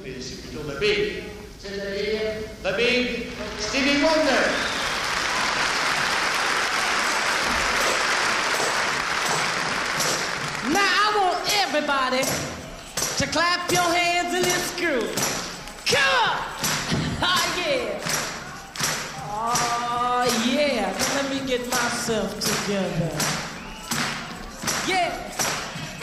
c'est plutôt The Big. C'est-à-dire The Big Stevie Wonder. Now I want everybody to clap your hands in this groove. Come on! Oh, yeah. Oh, yeah. Now let me get myself together. Yeah.